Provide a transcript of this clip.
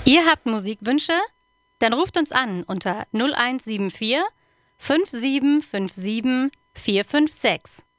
Ihr habt Musikwünsche? Dann ruft uns an unter 0174 5757 456.